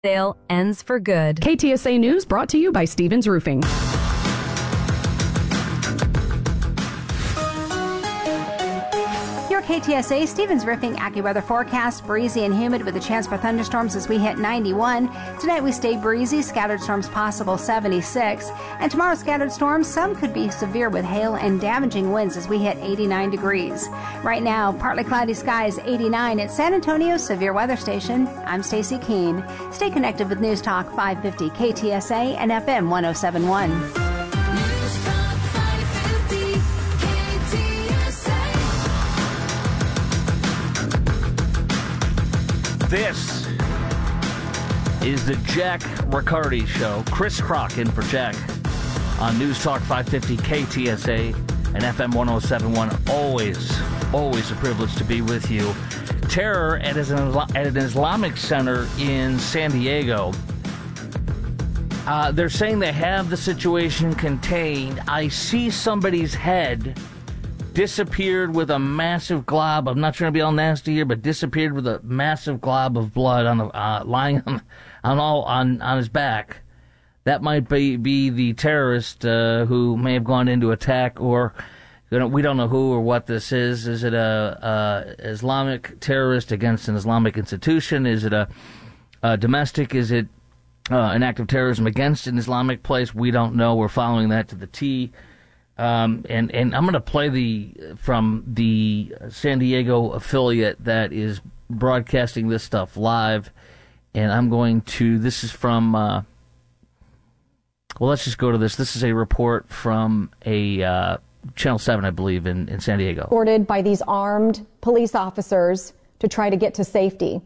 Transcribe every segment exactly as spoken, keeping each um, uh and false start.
Sale ends for good. K T S A News brought to you by Stevens Roofing. Your K T S A Stevens Roofing AccuWeather forecast: breezy and humid with a chance for thunderstorms as we hit ninety-one. Tonight we stay breezy, scattered storms possible seventy-six. And tomorrow scattered storms, some could be severe with hail and damaging winds as we hit eighty-nine degrees. Right now, partly cloudy skies, eighty-nine at San Antonio Severe Weather Station. I'm Stacy Keene. Stay connected with News Talk five fifty K T S A and F M one oh seven point one. This is the Jack Riccardi Show. Chris Crock in for Jack on News Talk five fifty K T S A and F M one oh seven point one. Always, always a privilege to be with you. Terror at an Islamic center in San Diego. Uh, they're saying they have the situation contained. I see somebody's head disappeared with a massive glob. I'm not trying to be all nasty here, but disappeared with a massive glob of blood on the uh, lying on on all on, on his back. That might be be the terrorist uh, who may have gone into attack, or you know, we don't know who or what this is. Is it a, a Islamic terrorist against an Islamic institution? Is it a, a domestic? Is it uh, an act of terrorism against an Islamic place? We don't know. We're following that to the T. Um, and, and I'm going to play the from the San Diego affiliate that is broadcasting this stuff live. And I'm going to, this is from, uh, well, let's just go to this. This is a report from a uh, Channel seven, I believe, in, in San Diego. Ordered by these armed police officers to try to get to safety.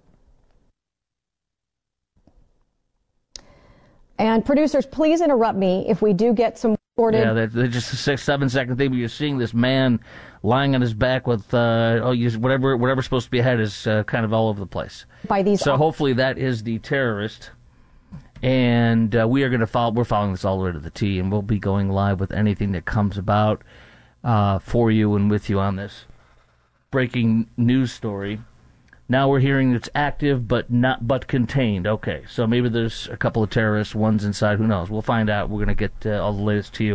And producers, please interrupt me if we do get some ordered. Yeah, they're, they're just a six, seven second thing, but you're seeing this man lying on his back with uh, oh, you, whatever whatever's supposed to be ahead is uh, kind of all over the place. By these, so hopefully that is the terrorist, and uh, we are going to follow. We're following this all the way to the T, and we'll be going live with anything that comes about uh, for you and with you on this breaking news story. Now we're hearing it's active, but not but contained. Okay, so maybe there's a couple of terrorists, one's inside. Who knows? We'll find out. We're going to get uh, all the latest to you.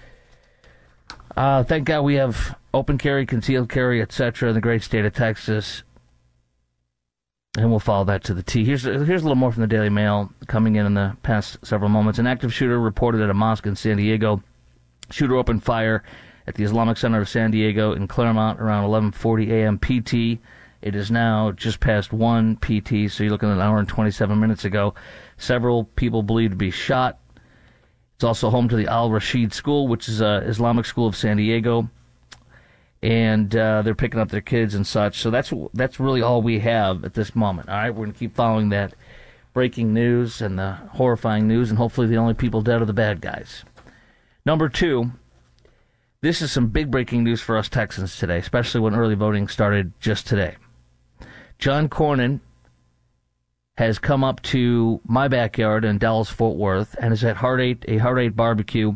Uh, thank God we have open carry, concealed carry, et cetera in the great state of Texas, and we'll follow that to the T. Here's here's a little more from the Daily Mail coming in in the past several moments. An active shooter reported at a mosque in San Diego. Shooter opened fire at the Islamic Center of San Diego in Claremont around eleven forty a.m. P T. It is now just past one P T, so you're looking at an hour and twenty-seven minutes ago. Several people believed to be shot. It's also home to the Al-Rashid School, which is an Islamic school of San Diego. And uh, they're picking up their kids and such. So that's that's really all we have at this moment. All right, we're going to keep following that breaking news and the horrifying news, and hopefully the only people dead are the bad guys. Number two, this is some big breaking news for us Texans today, especially when early voting started just today. John Cornyn has come up to my backyard in Dallas-Fort Worth and is at Heart Eight, a Heart Eight barbecue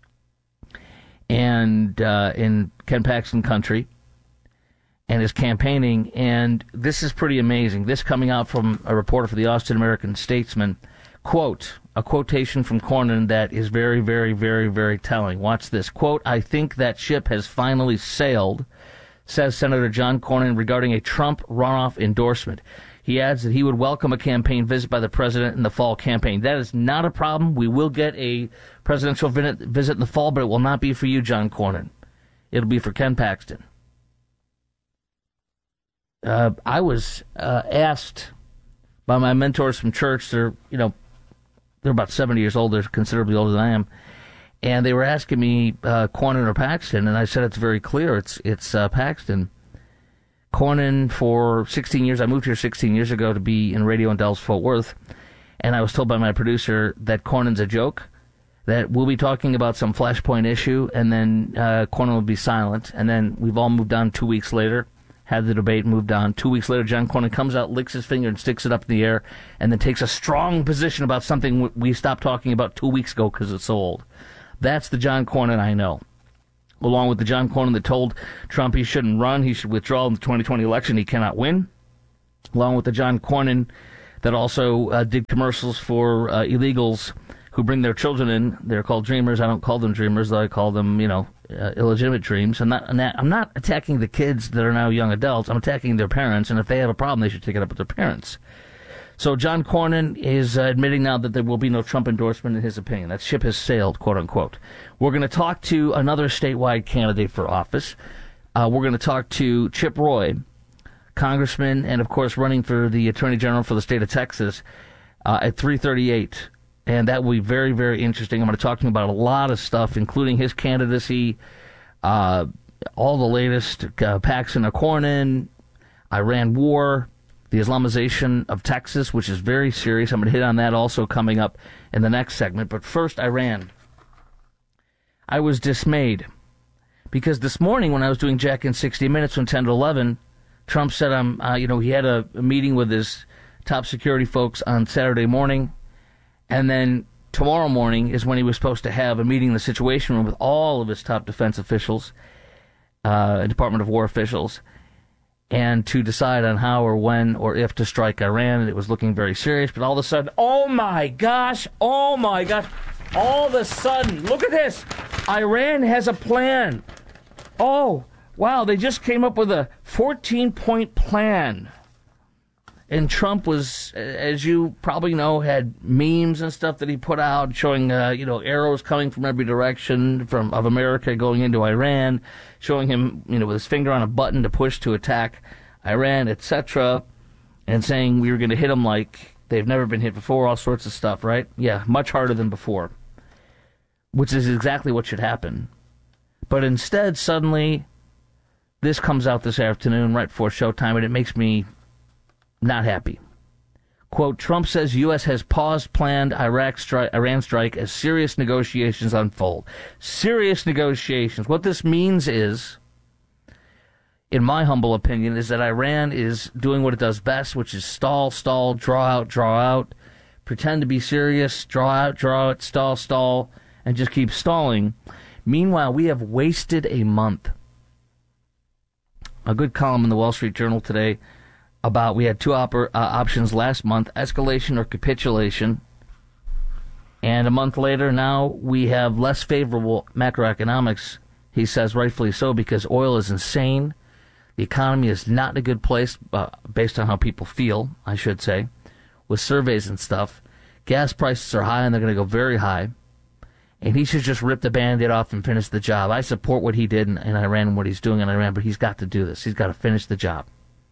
and uh, in Ken Paxton country, and is campaigning. And this is pretty amazing. This coming out from a reporter for the Austin American-Statesman. Quote, a quotation from Cornyn that is very, very, very, very telling. Watch this. Quote, I think that ship has finally sailed, says Senator John Cornyn regarding a Trump runoff endorsement. He adds that he would welcome a campaign visit by the president in the fall campaign. That is not a problem. We will get a presidential visit in the fall, but it will not be for you, John Cornyn. It'll be for Ken Paxton. Uh, I was uh, asked by my mentors from church. They're, you know, they're about seventy years old. They're considerably older than I am. And they were asking me, uh, Cornyn or Paxton, and I said it's very clear. It's it's uh, Paxton. Cornyn for sixteen years. I moved here sixteen years ago to be in radio in Dallas-Fort Worth, and I was told by my producer that Cornyn's a joke, that we'll be talking about some flashpoint issue, and then uh, Cornyn will be silent, and then we've all moved on two weeks later, had the debate, moved on. Two weeks later, John Cornyn comes out, licks his finger, and sticks it up in the air, and then takes a strong position about something we stopped talking about two weeks ago because it's so old. That's the John Cornyn I know. Along with the John Cornyn that told Trump he shouldn't run, he should withdraw in the twenty twenty election, he cannot win. Along with the John Cornyn that also uh, did commercials for uh, illegals who bring their children in. They're called dreamers. I don't call them dreamers, though I call them, you know, uh, illegitimate dreams. I'm not, I'm not attacking the kids that are now young adults. I'm attacking their parents, and if they have a problem, they should take it up with their parents. So John Cornyn is uh, admitting now that there will be no Trump endorsement in his opinion. That ship has sailed, quote unquote. We're going to talk to another statewide candidate for office. Uh, we're going to talk to Chip Roy, congressman, and of course running for the attorney general for the state of Texas uh, at three thirty-eight. And that will be very, very interesting. I'm going to talk to him about a lot of stuff, including his candidacy, uh, all the latest, uh, Paxton or Cornyn, Iran war, the Islamization of Texas, which is very serious. I'm going to hit on that also coming up in the next segment. But first, Iran. I was dismayed because this morning when I was doing Jack in sixty minutes from ten to eleven, Trump said, um, uh, you know, he had a, a meeting with his top security folks on Saturday morning. And then tomorrow morning is when he was supposed to have a meeting in the Situation Room with all of his top defense officials, uh, Department of War officials, and to decide on how or when or if to strike Iran. And it was looking very serious. But all of a sudden, oh my gosh, oh my gosh, all of a sudden, look at this. Iran has a plan. Oh, wow, they just came up with a fourteen-point plan. And Trump was, as you probably know, had memes and stuff that he put out showing, uh, you know, arrows coming from every direction from of America going into Iran, showing him, you know, with his finger on a button to push to attack Iran, et cetera, and saying we were going to hit them like they've never been hit before, all sorts of stuff, right? Yeah, much harder than before, which is exactly what should happen. But instead, suddenly, this comes out this afternoon right before showtime, and it makes me not happy. Quote, Trump says U S has paused planned Iraq stri- Iran strike as serious negotiations unfold. Serious negotiations. What this means is, in my humble opinion, is that Iran is doing what it does best, which is stall, stall, draw out, draw out, pretend to be serious, draw out, draw out, stall, stall, and just keep stalling. Meanwhile, we have wasted a month. A good column in the Wall Street Journal today about we had two oper- uh, options last month, escalation or capitulation. And a month later, now we have less favorable macroeconomics, he says, rightfully so, because oil is insane. The economy is not in a good place, uh, based on how people feel, I should say, with surveys and stuff. Gas prices are high, and they're going to go very high. And he should just rip the Band-Aid off and finish the job. I support what he did in, in Iran and what he's doing in Iran, but he's got to do this. He's got to finish the job.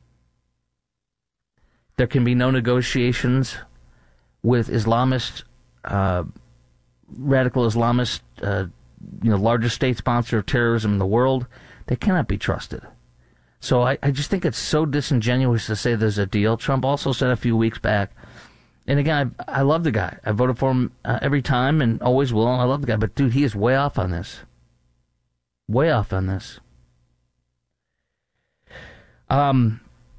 There can be no negotiations with Islamist, uh, radical Islamist, uh, you know, largest state sponsor of terrorism in the world. They cannot be trusted. So I, I just think it's so disingenuous to say there's a deal. Trump also said a few weeks back, and again, I, I love the guy. I voted for him uh, every time and always will, and I love the guy. But, dude, he is way off on this. Way off on this. Um...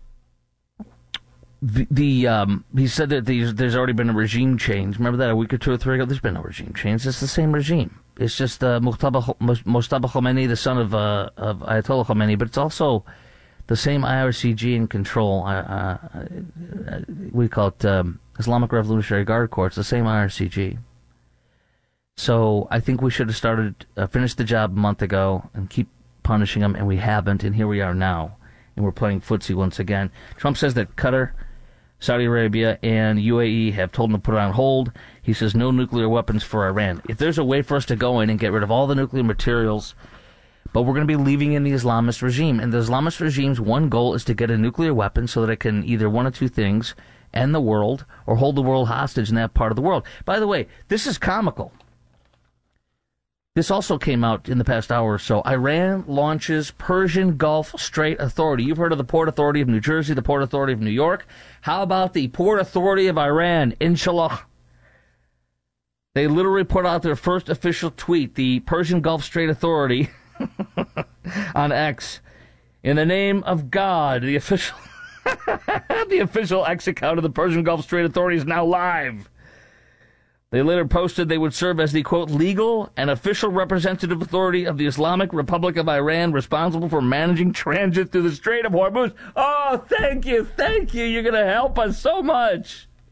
The, the um, he said that these, there's already been a regime change. Remember that a week or two or three ago? There's been no regime change. It's the same regime. It's just uh, Mojtaba Khomeini, the son of uh, of Ayatollah Khomeini, but it's also the same I R C G in control. Uh, uh, we call it um, Islamic Revolutionary Guard Corps. It's the same I R C G. So I think we should have started, uh, finished the job a month ago and keep punishing them, and we haven't, and here we are now. And we're playing footsie once again. Trump says that Qatar, Saudi Arabia, and U A E have told him to put it on hold. He says no nuclear weapons for Iran. If there's a way for us to go in and get rid of all the nuclear materials, but we're going to be leaving in the Islamist regime. And the Islamist regime's one goal is to get a nuclear weapon so that it can either one of two things, end the world or hold the world hostage in that part of the world. By the way, this is comical. This also came out in the past hour or so. Iran launches Persian Gulf Strait Authority. You've heard of the Port Authority of New Jersey, the Port Authority of New York. How about the Port Authority of Iran? Inshallah. They literally put out their first official tweet, the Persian Gulf Strait Authority, on X. In the name of God, the official, the official X account of the Persian Gulf Strait Authority is now live. They later posted they would serve as the, quote, legal and official representative authority of the Islamic Republic of Iran responsible for managing transit through the Strait of Hormuz. Oh, thank you, thank you. You're going to help us so much.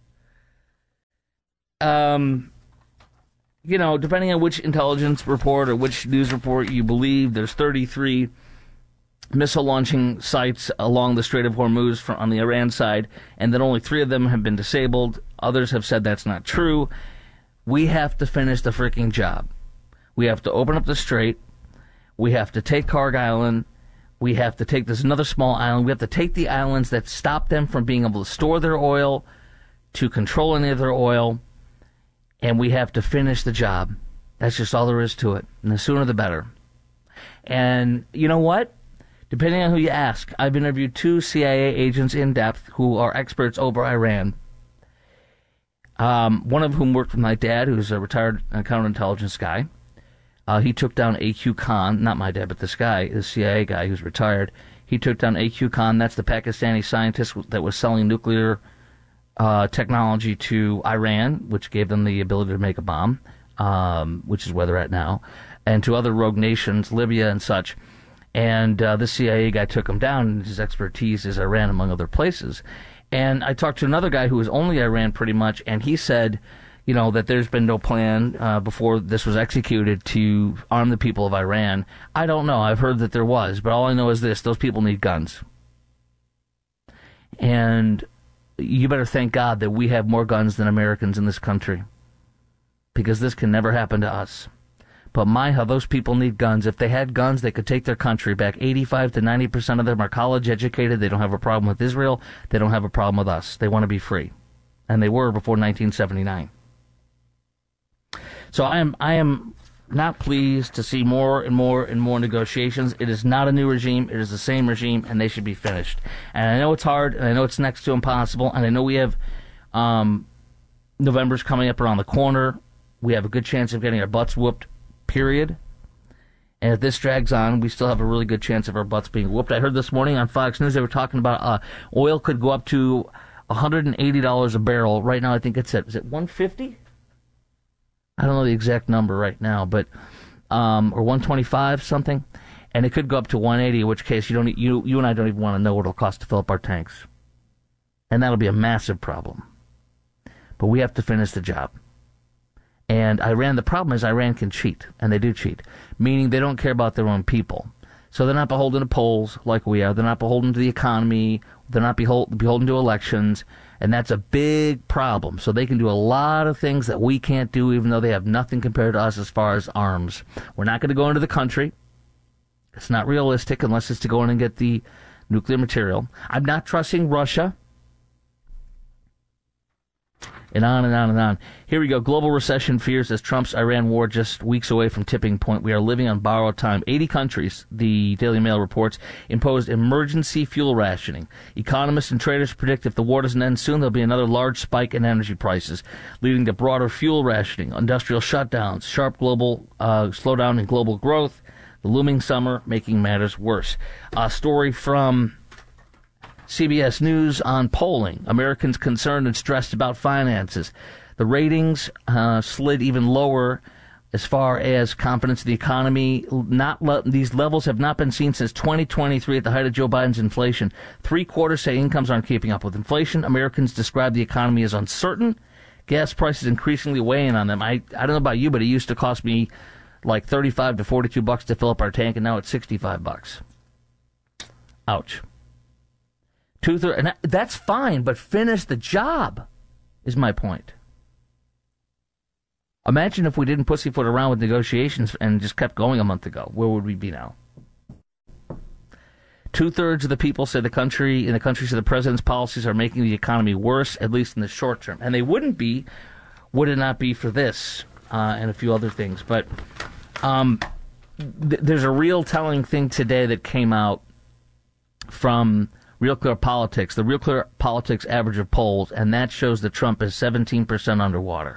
um, you know, depending on which intelligence report or which news report you believe, there's thirty-three missile launching sites along the Strait of Hormuz from, on the Iran side, and that only three of them have been disabled. Others have said that's not true. We have to finish the freaking job. We have to open up the strait. We have to take Karg Island. We have to take this another small island. We have to take the islands that stop them from being able to store their oil, to control any of their oil, and we have to finish the job. That's just all there is to it. And the sooner the better. And you know what? Depending on who you ask, I've interviewed two C I A agents in depth who are experts over Iran. Um, one of whom worked with my dad, who's a retired counterintelligence guy. Uh, he took down A Q Khan, not my dad, but this guy, the C I A guy who's retired. He took down A Q Khan. That's the Pakistani scientist that was selling nuclear uh, technology to Iran, which gave them the ability to make a bomb, um, which is where they're at now, and to other rogue nations, Libya and such. And uh, the C I A guy took him down, and his expertise is Iran, among other places. And I talked to another guy who was only Iran pretty much, and he said, you know, that there's been no plan uh, before this was executed to arm the people of Iran. I don't know. I've heard that there was, but all I know is this: those people need guns. And you better thank God that we have more guns than Americans in this country, because this can never happen to us. But my, how those people need guns. If they had guns, they could take their country back. eighty-five to ninety percent of them are college educated. They don't have a problem with Israel. They don't have a problem with us. They want to be free. And they were before nineteen seventy-nine. So I am I am not pleased to see more and more and more negotiations. It is not a new regime. It is the same regime, and they should be finished. And I know it's hard, and I know it's next to impossible, and I know we have um, November's coming up around the corner. We have a good chance of getting our butts whooped, period. And if this drags on, we still have a really good chance of our butts being whooped. I heard this morning on Fox News they were talking about uh, oil could go up to one hundred eighty dollars a barrel. Right now I think it's at, is it one hundred fifty dollars? I don't know the exact number right now, but um, or one twenty-five something, and it could go up to one eighty. In which case, you don't, you you and I don't even want to know what it'll cost to fill up our tanks, and that'll be a massive problem. But we have to finish the job. And Iran, the problem is Iran can cheat, and they do cheat, meaning they don't care about their own people. So they're not beholden to polls like we are. They're not beholden to the economy. They're not beholden, beholden to elections. And that's a big problem. So they can do a lot of things that we can't do, even though they have nothing compared to us as far as arms. We're not going to go into the country. It's not realistic unless it's to go in and get the nuclear material. I'm not trusting Russia. And on and on and on. Here we go. Global recession fears as Trump's Iran war just weeks away from tipping point. We are living on borrowed time. eighty countries, the Daily Mail reports, imposed emergency fuel rationing. Economists and traders predict if the war doesn't end soon, there'll be another large spike in energy prices, leading to broader fuel rationing, industrial shutdowns, sharp global uh, slowdown in global growth, the looming summer making matters worse. A story from C B S News on polling. Americans concerned and stressed about finances. The ratings uh, slid even lower as far as confidence in the economy. Not le- these levels have not been seen since twenty twenty-three at the height of Joe Biden's inflation. Three quarters say incomes aren't keeping up with inflation. Americans describe the economy as uncertain. Gas prices increasingly weighing on them. I, I don't know about you, but it used to cost me like thirty-five to forty-two bucks to fill up our tank, and now it's sixty-five bucks. Ouch. Two-thirds, and that's fine, but finish the job, is my point. Imagine if we didn't pussyfoot around with negotiations and just kept going a month ago. Where would we be now? Two-thirds of the people say the country, in the country, say the president's policies are making the economy worse, at least in the short term. And they wouldn't be, would it not be for this uh, and a few other things. But um, th- there's a real telling thing today that came out from Real Clear Politics, the Real Clear Politics average of polls, and that shows that Trump is seventeen percent underwater.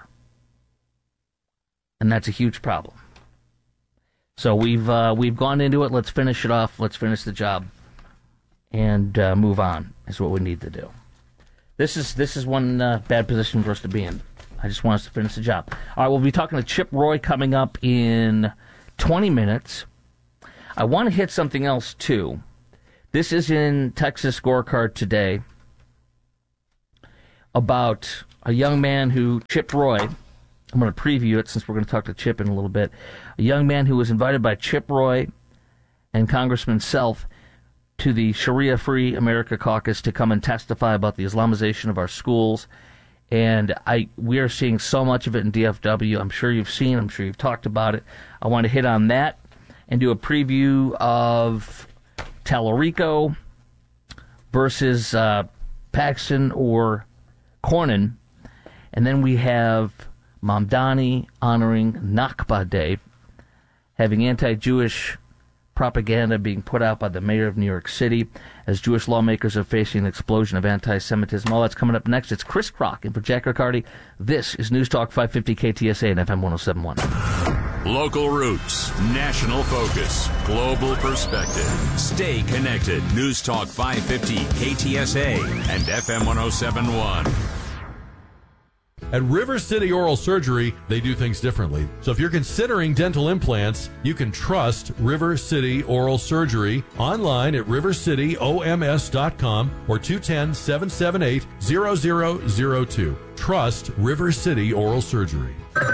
And that's a huge problem. So we've uh, we've gone into it. Let's finish it off. Let's finish the job and uh, move on is what we need to do. This is this is one uh, bad position for us to be in. I just want us to finish the job. All right, we'll be talking to Chip Roy coming up in twenty minutes. I want to hit something else, too. This is in Texas Scorecard today about a young man who, Chip Roy, I'm going to preview it since we're going to talk to Chip in a little bit, a young man who was invited by Chip Roy and Congressman Self to the Sharia Free America Caucus to come and testify about the Islamization of our schools. And I we are seeing so much of it in D F W. I'm sure you've seen, I'm sure you've talked about it. I want to hit on that and do a preview of Tallarico versus uh, Paxton or Cornyn. And then we have Mamdani honoring Nakba Day, having anti-Jewish propaganda being put out by the mayor of New York City as Jewish lawmakers are facing an explosion of anti-Semitism. All that's coming up next. It's Chris Crock and for Jack Riccardi. This is News Talk five fifty K T S A and F M one oh seven point one. Local roots, national focus, global perspective. Stay connected. News Talk five fifty K T S A and F M one oh seven point one. At River City Oral Surgery, they do things differently. So if you're considering dental implants, you can trust River City Oral Surgery online at river city o m s dot com or two one zero, seven seven eight, zero zero zero two. Trust River City Oral Surgery.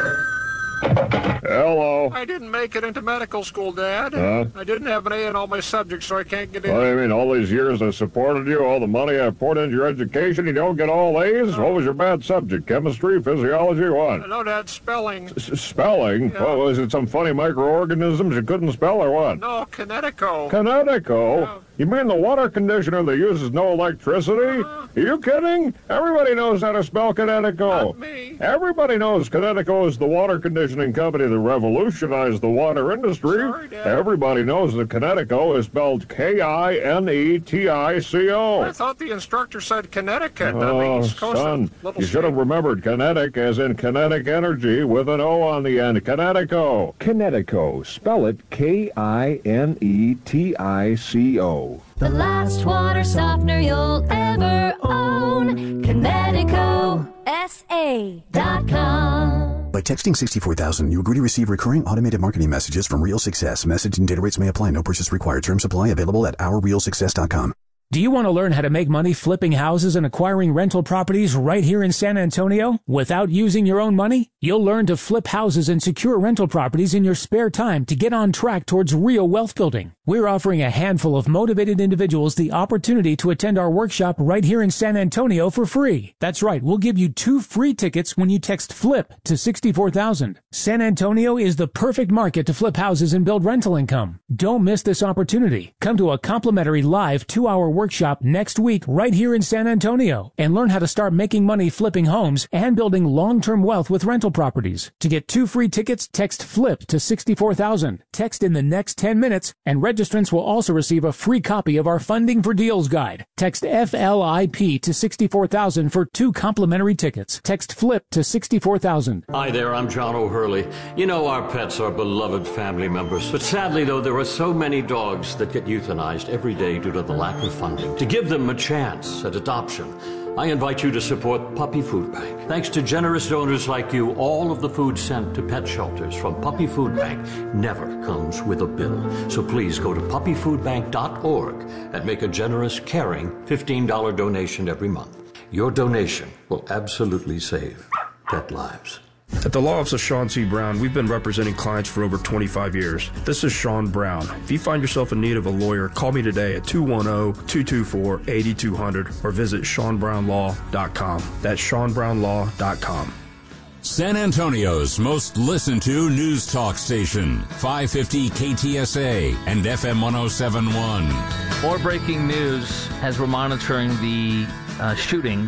Hello. I didn't make it into medical school, Dad. Huh? I didn't have an A in all my subjects, so I can't get in. What do you mean, all these years I supported you, all the money I poured into your education, you don't get all A's? What was your bad subject? Chemistry, physiology, what? No, Dad, spelling. S- spelling? Yeah. What, was it some funny microorganisms you couldn't spell or what? No, Kinetico. Kinetico? Yeah. You mean the water conditioner that uses no electricity? Uh, Are you kidding? Everybody knows how to spell Kinetico. Not me. Everybody knows Kinetico is the water conditioning company that revolutionized the water industry. Sorry, Dad. Everybody knows that Kinetico is spelled K I N E T I C O. I thought the instructor said Connecticut on the Oh, East Coast. son, of Little you should have state. remembered kinetic as in kinetic energy with an O on the end. Kinetico. Kinetico. Spell it K I N E T I C O. The last water softener you'll ever own. Kinetico S A dot com. By texting sixty-four thousand, you agree to receive recurring automated marketing messages from Real Success. Message and data rates may apply. No purchase required. Terms apply. Available at our real success dot com. Do you want to learn how to make money flipping houses and acquiring rental properties right here in San Antonio without using your own money? You'll learn to flip houses and secure rental properties in your spare time to get on track towards real wealth building. We're offering a handful of motivated individuals the opportunity to attend our workshop right here in San Antonio for free. That's right, we'll give you two free tickets when you text FLIP to sixty-four thousand. San Antonio is the perfect market to flip houses and build rental income. Don't miss this opportunity. Come to a complimentary live two-hour workshop next week right here in San Antonio and learn how to start making money flipping homes and building long-term wealth with rental properties. To get two free tickets, text FLIP to sixty-four thousand. Text in the next ten minutes and registrants will also receive a free copy of our Funding for Deals guide. Text F L I P to sixty-four thousand for two complimentary tickets. Text FLIP to sixty-four thousand. Hi there, I'm John O'Hurley. You know our pets are beloved family members. But sadly, though, there are so many dogs that get euthanized every day due to the lack of funding. To give them a chance at adoption, I invite you to support Puppy Food Bank. Thanks to generous donors like you, all of the food sent to pet shelters from Puppy Food Bank never comes with a bill. So please go to puppy food bank dot org and make a generous, caring fifteen dollars donation every month. Your donation will absolutely save pet lives. At the Law Office of Sean C. Brown, we've been representing clients for over twenty-five years. This is Sean Brown. If you find yourself in need of a lawyer, call me today at two one zero, two two four, eight two zero zero or visit sean brown law dot com. That's sean brown law dot com. San Antonio's most listened to news talk station, five fifty K T S A and F M one oh seven point one. More breaking news as we're monitoring the uh, shooting.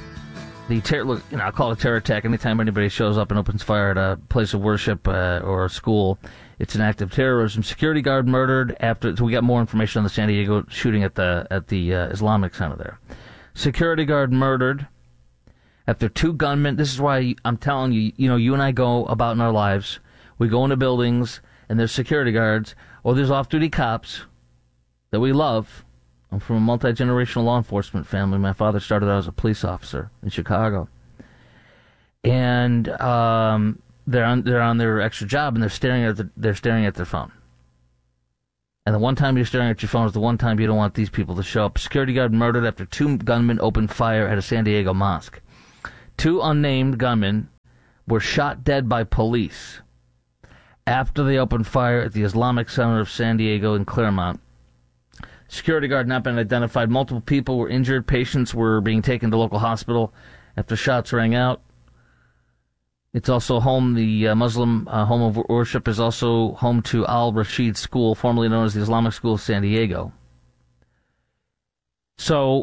The ter- look, you know, I call it a terror attack. Anytime anybody shows up and opens fire at a place of worship uh, or a school, it's an act of terrorism. Security guard murdered after. So we got more information on the San Diego shooting at the at the uh, Islamic Center there. Security guard murdered after two gunmen. This is why I'm telling you. You know, you and I go about in our lives. We go into buildings and there's security guards or there's off-duty cops that we love. I'm from a multi-generational law enforcement family. My father started out as a police officer in Chicago. And um, they're on they're on their extra job and they're staring at the, they're staring at their phone. And the one time you're staring at your phone is the one time you don't want these people to show up. Security guard murdered after two gunmen opened fire at a San Diego mosque. two unnamed gunmen were shot dead by police after they opened fire at the Islamic Center of San Diego in Claremont. Security guard not been identified. Multiple people were injured. Patients were being taken to local hospital after shots rang out. It's also home, the uh, Muslim uh, home of worship is also home to Al-Rashid School, formerly known as the Islamic School of San Diego. So,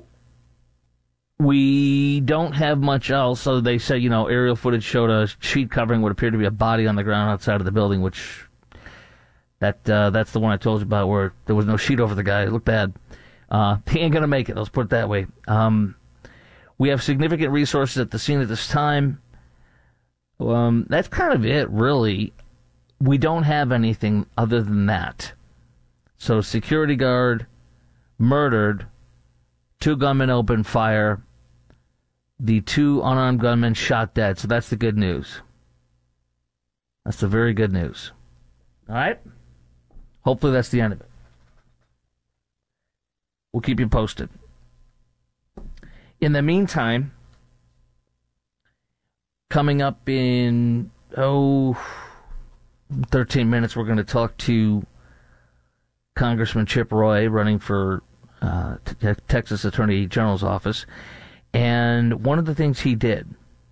we don't have much else. So they say, you know, aerial footage showed a sheet covering what appeared to be a body on the ground outside of the building, which, that uh, that's the one I told you about where there was no sheet over the guy. It looked bad. Uh, he ain't going to make it, let's put it that way. Um, we have significant resources at the scene at this time. Um, that's kind of it, really. We don't have anything other than that. So, security guard murdered, two gunmen opened fire, the two unarmed gunmen shot dead. So that's the good news. That's the very good news. All right? Hopefully that's the end of it. We'll keep you posted. In the meantime, coming up in, oh, thirteen minutes, we're going to talk to Congressman Chip Roy, running for uh, t- Texas Attorney General's office. And one of the things he did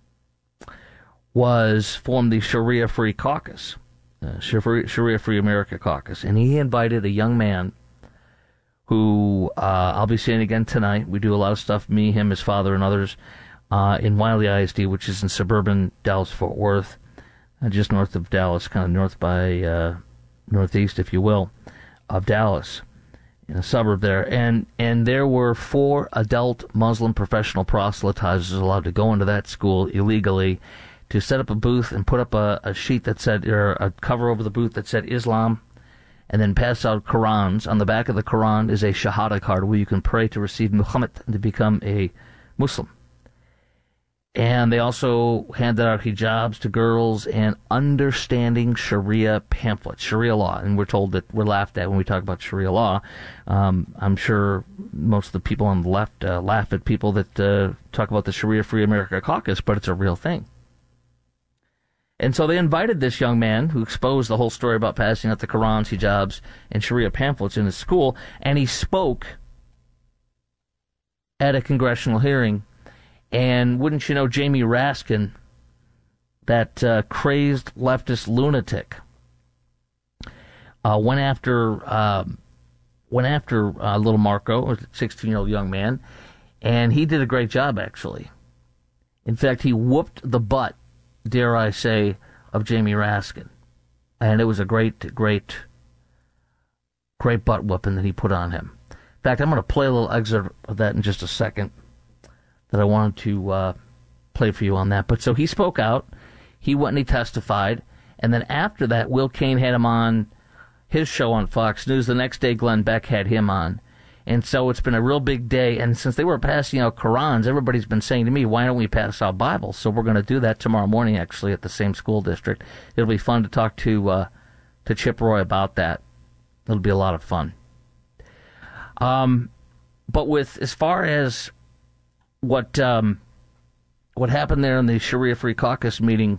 was form the Sharia-Free Caucus, uh, Sharia-Free America Caucus. And he invited a young man who uh, I'll be seeing again tonight. We do a lot of stuff, me, him, his father, and others, uh, in Wiley I S D, which is in suburban Dallas-Fort Worth, uh, just north of Dallas, kind of north by, uh, northeast, if you will, of Dallas, in a suburb there. And, and there were four adult Muslim professional proselytizers allowed to go into that school illegally to set up a booth and put up a, a sheet that said, or a cover over the booth that said Islam, and then pass out Qurans. On the back of the Quran is a Shahada card where you can pray to receive Muhammad and to become a Muslim. And they also handed out hijabs to girls and understanding Sharia pamphlets, Sharia law. And we're told that we're laughed at when we talk about Sharia law. Um, I'm sure most of the people on the left uh, laugh at people that uh, talk about the Sharia-Free America Caucus, but it's a real thing. And so they invited this young man who exposed the whole story about passing out the Qurans, hijabs, and Sharia pamphlets in his school, and he spoke at a congressional hearing. And wouldn't you know, Jamie Raskin, that uh, crazed leftist lunatic, uh, went after uh, went after uh, little Marco, a sixteen-year-old young man, and he did a great job, actually. In fact, he whooped the butt, dare I say, of Jamie Raskin. And it was a great, great, great butt whooping that he put on him. In fact, I'm going to play a little excerpt of that in just a second that I wanted to uh, play for you on that. But so he spoke out, he went and he testified, and then after that, Will Cain had him on his show on Fox News. The next day, Glenn Beck had him on. And so it's been a real big day. And since they were passing out Qurans, everybody's been saying to me, why don't we pass out Bibles? So we're going to do that tomorrow morning, actually, at the same school district. It'll be fun to talk to uh, to Chip Roy about that. It'll be a lot of fun. Um, but with as far as what um, what happened there in the Sharia-Free Caucus meeting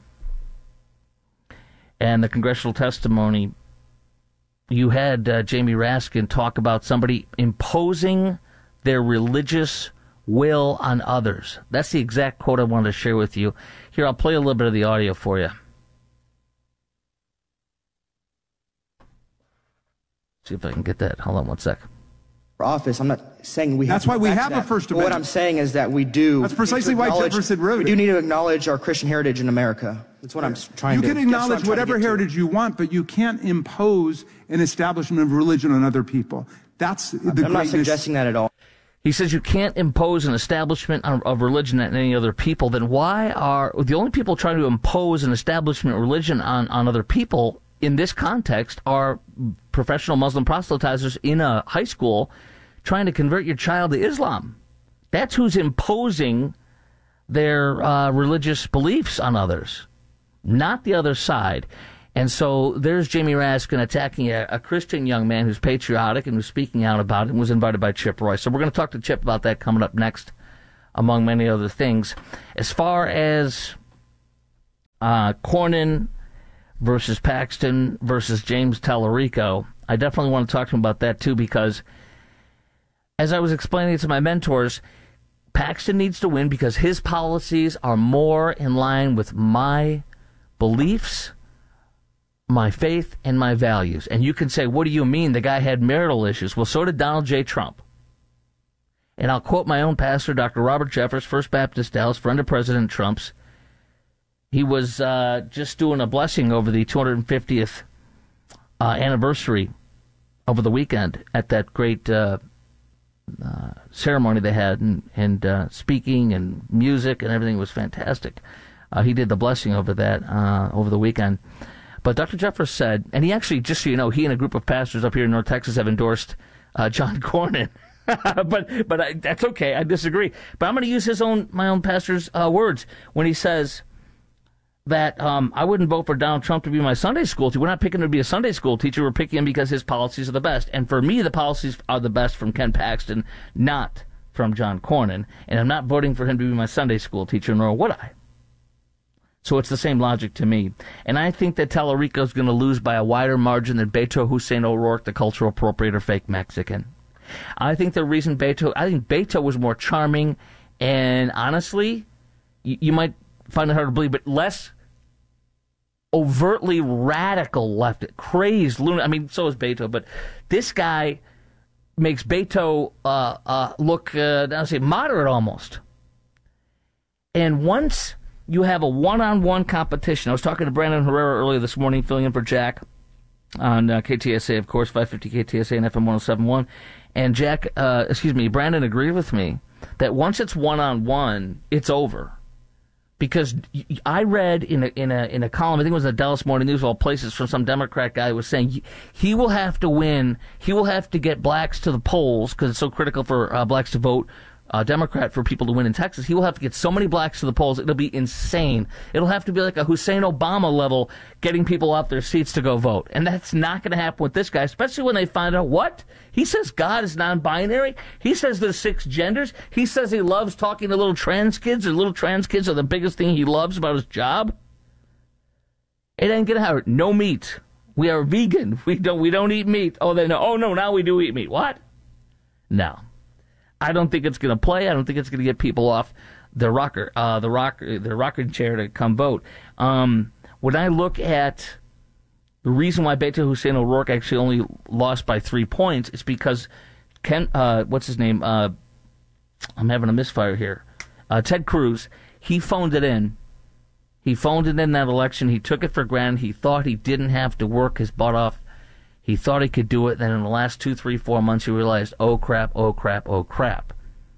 and the congressional testimony, you had uh, Jamie Raskin talk about somebody imposing their religious will on others. That's the exact quote I wanted to share with you. Here, I'll play a little bit of the audio for you. See if I can get that. Hold on one sec. Office. I'm not saying we have That's to why we back have that. a First But Amendment. what I'm saying is that we do. That's precisely need to why acknowledge- Jefferson wrote We it. do need to acknowledge our Christian heritage in America. That's what I'm s- trying You to. can that's what I'm acknowledge trying to whatever get to. heritage you want, but you can't impose an establishment of religion on other people. That's the I'm greatness. not suggesting that at all. He says you can't impose an establishment of religion on any other people. Then why are the only people trying to impose an establishment of religion on, on other people in this context are professional Muslim proselytizers in a high school trying to convert your child to Islam? That's who's imposing their uh, religious beliefs on others, not the other side. And so there's Jamie Raskin attacking a, a Christian young man who's patriotic and who's speaking out about it and was invited by Chip Roy. So we're going to talk to Chip about that coming up next among many other things. As far as uh, Cornyn versus Paxton versus James Tallarico, I definitely want to talk to him about that too, because as I was explaining to my mentors, Paxton needs to win because his policies are more in line with my beliefs, my faith, and my values. And you can say, what do you mean? The guy had marital issues. Well, so did Donald J. Trump. And I'll quote my own pastor, Doctor Robert Jeffers, First Baptist Dallas, friend of President Trump's. He was uh, just doing a blessing over the two hundred fiftieth uh, anniversary over the weekend at that great uh, uh, ceremony they had, and, and uh, speaking and music and everything was fantastic. Uh, he did the blessing over that uh, over the weekend. But Doctor Jeffers said, and he actually, just so you know, he and a group of pastors up here in North Texas have endorsed uh, John Cornyn. but but I, that's okay. I disagree. But I'm going to use his own my own pastor's uh, words when he says that um, I wouldn't vote for Donald Trump to be my Sunday school teacher. We're not picking him to be a Sunday school teacher. We're picking him because his policies are the best. And for me, the policies are the best from Ken Paxton, not from John Cornyn. And I'm not voting for him to be my Sunday school teacher, nor would I. So it's the same logic to me. And I think that Tallarico is going to lose by a wider margin than Beto Hussein O'Rourke, the cultural appropriator fake Mexican. I think the reason Beto, I think Beto was more charming and honestly, you, you might find it hard to believe, but less overtly radical left, crazed, lunatic. I mean, so is Beto, but this guy makes Beto uh, uh, look, uh, I'll say, moderate almost. And once you have a one-on-one competition, I was talking to Brandon Herrera earlier this morning, filling in for Jack on uh, K T S A, of course, five fifty K T S A and F M one oh seven point one. And Jack, uh, excuse me, Brandon agreed with me that once it's one-on-one, it's over. Because I read in a, in a in a column, I think it was in the Dallas Morning News of all places, from some Democrat guy who was saying he will have to win, he will have to get blacks to the polls, because it's so critical for uh, blacks to vote uh, Democrat for people to win in Texas. He will have to get so many blacks to the polls, it'll be insane. It'll have to be like a Hussein Obama level, getting people off their seats to go vote. And that's not going to happen with this guy, especially when they find out what? He says God is non-binary. He says there's six genders. He says he loves talking to little trans kids, and little trans kids are the biggest thing he loves about his job. It ain't going to happen. No meat. We are vegan. We don't we don't eat meat. Oh, they know. Oh, no, now we do eat meat. What? No. I don't think it's going to play. I don't think it's going to get people off the rocker, uh, the rock, the rocking chair to come vote. Um, when I look at the reason why Beto Hussein O'Rourke actually only lost by three points is because Ken, uh, what's his name? Uh, I'm having a misfire here. Uh, Ted Cruz, he phoned it in. He phoned it in that election. He took it for granted. He thought he didn't have to work his butt off. He thought he could do it. Then in the last two, three, four months, he realized, oh, crap, oh, crap, oh, crap.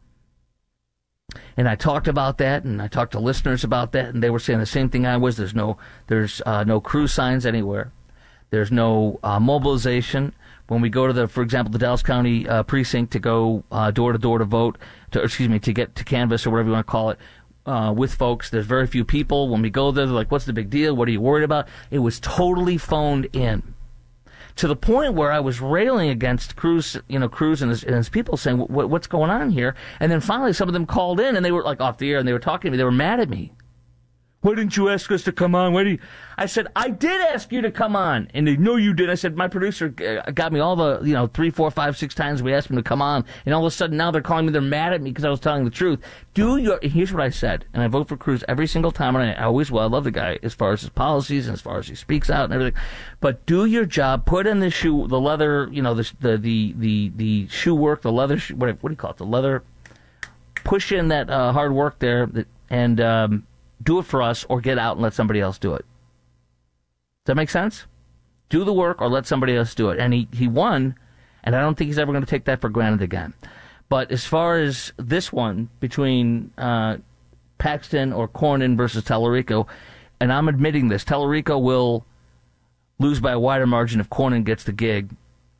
And I talked about that, and I talked to listeners about that, and they were saying the same thing I was. There's no there's uh, no Cruz signs anywhere. There's no uh, mobilization. When we go to the, for example, the Dallas County uh, precinct to go uh, door to door to vote, to, excuse me, to get to canvass or whatever you want to call it, uh, with folks, there's very few people. When we go there, they're like, what's the big deal? What are you worried about? It was totally phoned in. To the point where I was railing against Cruz, you know, Cruz and his, and his people, saying, what's going on here? And then finally some of them called in, and they were like off the air, and they were talking to me. They were mad at me. Why didn't you ask us to come on? Why did you? I said, I did ask you to come on. And they, no, you did. I said, my producer got me all the, you know, three, four, five, six times we asked him to come on. And all of a sudden now they're calling me, they're mad at me because I was telling the truth. Do your, here's what I said. And I vote for Cruz every single time. And I always will. I love the guy as far as his policies and as far as he speaks out and everything. But do your job. Put in the shoe, the leather, you know, the, the, the, the, the shoe work, the leather, shoe, what, what do you call it? The leather. Push in that uh, hard work there and, um, do it for us, or get out and let somebody else do it. Does that make sense? Do the work or let somebody else do it. And he, he won, and I don't think he's ever going to take that for granted again. But as far as this one, between uh, Paxton or Cornyn versus Tallarico, and I'm admitting this, Tallarico will lose by a wider margin if Cornyn gets the gig.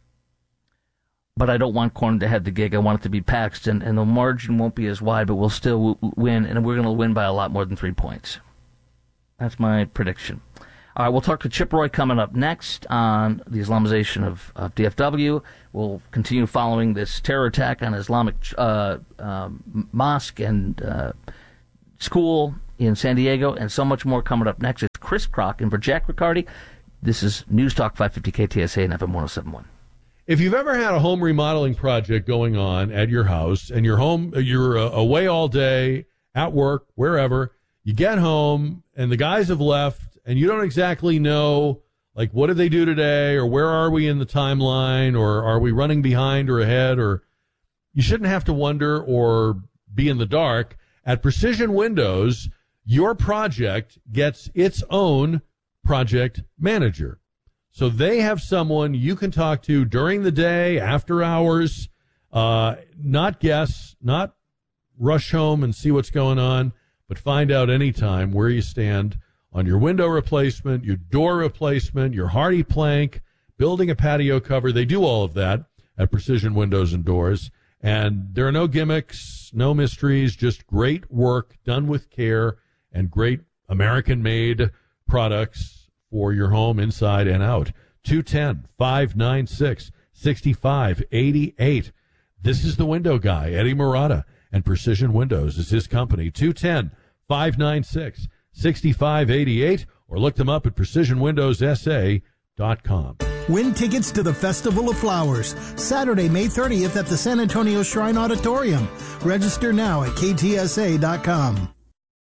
But I don't want Cornyn to have the gig. I want it to be Paxton, and the margin won't be as wide, but we'll still win, and we're going to win by a lot more than three points. That's my prediction. All right, we'll talk to Chip Roy coming up next on the Islamization of, of D F W. We'll continue following this terror attack on Islamic uh, um, mosque and uh, school in San Diego, and so much more coming up next. It's Chris Crock and for Jack Riccardi. This is News Talk five fifty K T S A and F M one oh seven point one. If you've ever had a home remodeling project going on at your house and you're home, you're uh, away all day, at work, wherever, you get home and the guys have left and you don't exactly know, like, what did they do today, or where are we in the timeline, or are we running behind or ahead, or you shouldn't have to wonder or be in the dark. At Precision Windows, your project gets its own project manager. So they have someone you can talk to during the day, after hours, uh, not guess, not rush home and see what's going on, but find out anytime where you stand on your window replacement, your door replacement, your hardy plank, building a patio cover. They do all of that at Precision Windows and Doors. And there are no gimmicks, no mysteries, just great work done with care and great American-made products for your home inside and out. two one zero, five nine six, six five eight eight. This is the window guy, Eddie Murata, and Precision Windows is his company. two one zero, five nine six, six five eight eight, or look them up at precision windows s a dot com. Win tickets to the Festival of Flowers, Saturday, May thirtieth at the San Antonio Shrine Auditorium. Register now at k t s a dot com.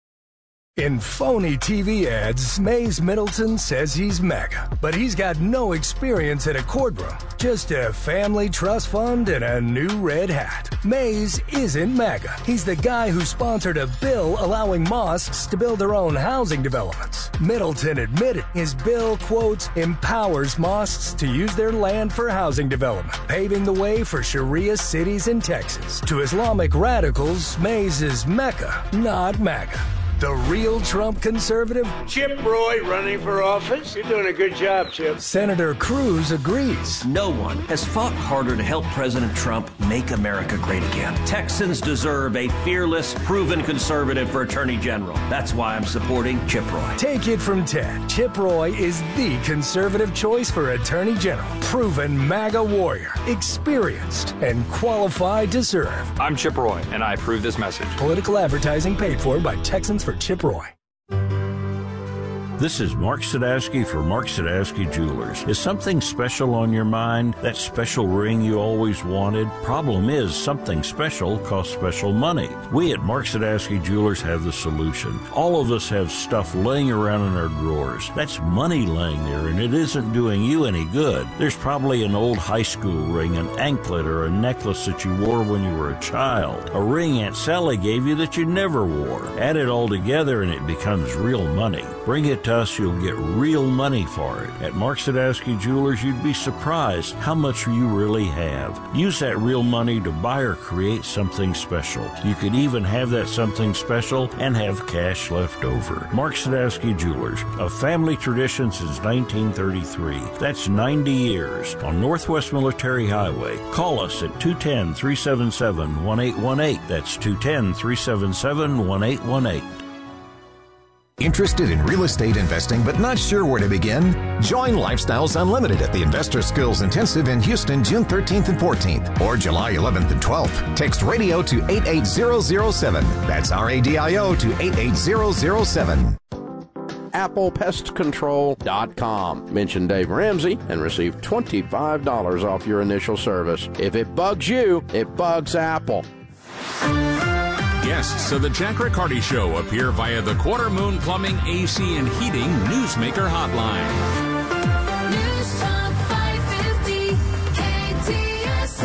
In phony T V ads, Mays Middleton says he's mega, but he's got no experience at a courtroom, just a family trust fund and a new red hat. Mays isn't mega. He's the guy who sponsored a bill allowing mosques to build their own housing developments. Middleton admitted his bill, quote, empowers mosques to use their land for housing development, paving the way for Sharia cities in Texas. To Islamic radicals, Mays is Mecca, not MAGA. The real Trump conservative? Chip Roy running for office. You're doing a good job, Chip. Senator Cruz agrees. No one has fought harder to help President Trump make America great again. Texans deserve a fearless, proven conservative for Attorney General. That's why I'm supporting Chip Roy. Take it from Ted. Chip Roy is the conservative choice for Attorney General. Proven MAGA warrior. Experienced and qualified to serve. I'm Chip Roy, and I approve this message. Political advertising paid for by Texans for Chip Roy. This is Mark Sadowski for Mark Sadowski Jewelers. Is something special on your mind? That special ring you always wanted? Problem is, something special costs special money. We at Mark Sadowski Jewelers have the solution. All of us have stuff laying around in our drawers. That's money laying there, and it isn't doing you any good. There's probably an old high school ring, an anklet, or a necklace that you wore when you were a child. A ring Aunt Sally gave you that you never wore. Add it all together, and it becomes real money. Bring it to us, you'll get real money for it. At Mark Sadowski Jewelers, you'd be surprised how much you really have. Use that real money to buy or create something special. You could even have that something special and have cash left over. Mark Sadowski Jewelers, a family tradition since nineteen thirty-three. That's ninety years on Northwest Military Highway. Call us at two one zero, three seven seven, one eight one eight. That's two one zero, three seven seven, one eight one eight. Interested in real estate investing but not sure where to begin? Join Lifestyles Unlimited at the Investor Skills Intensive in Houston June thirteenth and fourteenth or July eleventh and twelfth. Text radio to eight eight zero zero seven. That's R A D I O to eight eight zero zero seven. Apple Pest Control dot com. Mention Dave Ramsey and receive twenty-five dollars off your initial service. If it bugs you, it bugs Apple. Guests of the Jack Riccardi Show appear via the Quarter Moon Plumbing, A C, and Heating Newsmaker Hotline. News Talk five fifty K T S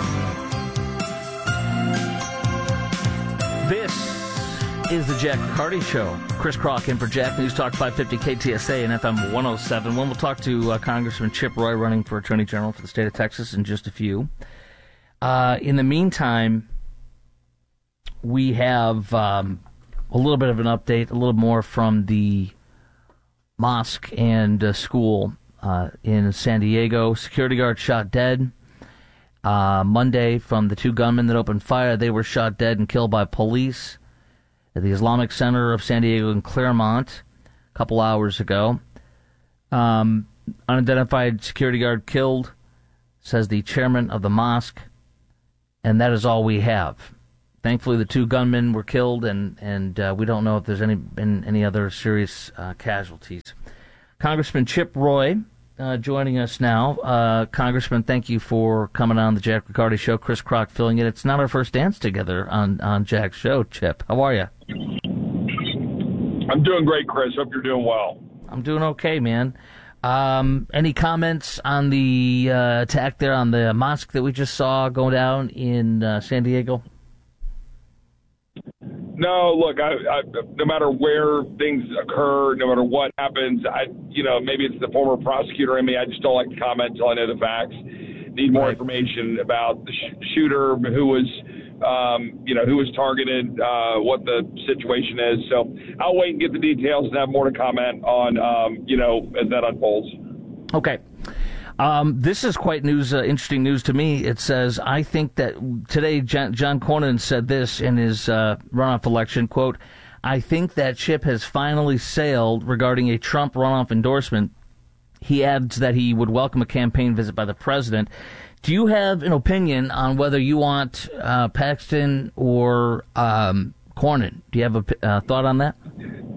A. This is the Jack Riccardi Show. Chris Crock in for Jack. News Talk five fifty K T S A and F M one oh seven. When we'll talk to uh, Congressman Chip Roy running for Attorney General for the state of Texas in just a few. Uh, in the meantime, we have um, a little bit of an update, a little more from the mosque and uh, school uh, in San Diego. Security guard shot dead uh, Monday from the two gunmen that opened fire. They were shot dead and killed by police at the Islamic Center of San Diego in Claremont a couple hours ago. Um, unidentified security guard killed, says the chairman of the mosque, and that is all we have. Thankfully, the two gunmen were killed, and, and uh, we don't know if there's any been any other serious uh, casualties. Congressman Chip Roy uh, joining us now. Uh, Congressman, thank you for coming on the Jack Riccardi Show. Chris Kroc filling in. It's not our first dance together on, on Jack's show, Chip. How are you? I'm doing great, Chris. Hope you're doing well. I'm doing okay, man. Um, any comments on the uh, attack there on the mosque that we just saw go down in uh, San Diego? No, look, I, I, no matter where things occur, no matter what happens, I, you know, maybe it's the former prosecutor in me. I just don't like to comment until I know the facts. Need more information about the sh- shooter, who was, um, you know, who was targeted, uh, what the situation is. So I'll wait and get the details and have more to comment on, um, you know, as that unfolds. Okay. Um, this is quite news, uh, interesting news to me. It says, I think that today John, John Cornyn said this in his uh, runoff election, quote, I think that ship has finally sailed regarding a Trump runoff endorsement. He adds that he would welcome a campaign visit by the president. Do you have an opinion on whether you want uh, Paxton or um, Cornyn? Do you have a uh, thought on that?